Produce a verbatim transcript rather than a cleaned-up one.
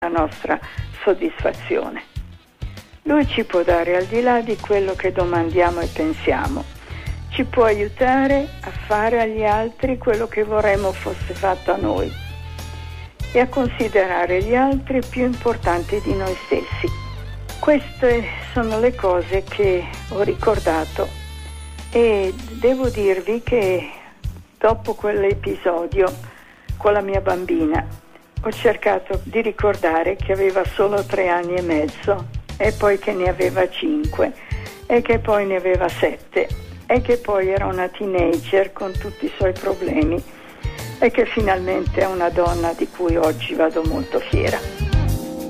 la nostra soddisfazione. Lui ci può dare al di là di quello che domandiamo e pensiamo, ci può aiutare a fare agli altri quello che vorremmo fosse fatto a noi e a considerare gli altri più importanti di noi stessi. Queste sono le cose che ho ricordato e devo dirvi che dopo quell'episodio con la mia bambina ho cercato di ricordare che aveva solo tre anni e mezzo e poi che ne aveva cinque e che poi ne aveva sette e che poi era una teenager con tutti i suoi problemi e che finalmente è una donna di cui oggi vado molto fiera.